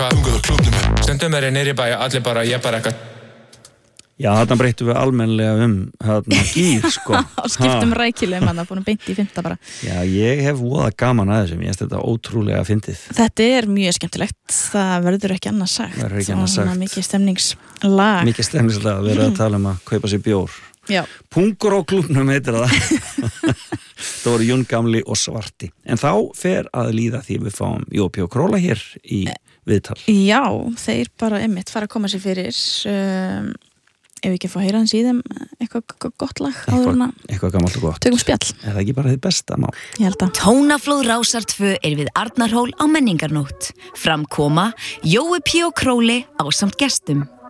Stundum niðri bæ, allir bara, ég bara eitthvað. Já, þarna breyttum við almennilega gír, sko. Skiptum rækilega manna, búin að beint í 5. bara. Já, ég hef voða gaman að þessu, ég finnst þetta ótrúlega fyndið. Þetta mjög skemmtilegt, það verður ekki annað sagt. Verður ekki annað sagt. Mikið stemningslag. Mikið stemningslag, við erum að tala að kaupa sér bjór. Já. Pungur á klúbnum heitir það. Það voru Jón Gamli og Svarti. En þá fer að líða því við fáum Jópi og Króla hér í viðtal. Já, þeir bara fara að koma sér fyrir ef við ekki að fá að heyra hans í þeim eitthvað gott lag áðurna. Eitthvað gamalt og gott. Tökum spjall. Er það ekki bara þitt besta mál? Ég held að. Tónaflóð Rásar 2 við Arnarhól á Menningarnótt. Fram koma Jói P. og Króli ásamt gestum.